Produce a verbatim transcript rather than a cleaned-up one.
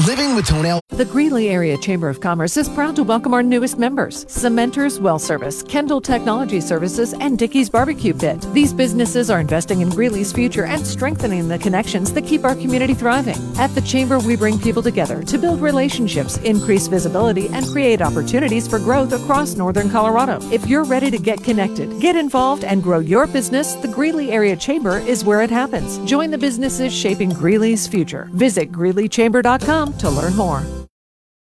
Living with toenail. The Greeley Area Chamber of Commerce is proud to welcome our newest members, Cementers Well Service, Kendall Technology Services, and Dickey's Barbecue Pit. These businesses are investing in Greeley's future and strengthening the connections that keep our community thriving. At the Chamber, we bring people together to build relationships, increase visibility, and create opportunities for growth across Northern Colorado. If you're ready to get connected, get involved, and grow your business, the Greeley Area Chamber is where it happens. Join the businesses shaping Greeley's future. Visit Greeley Chamber dot com to learn more.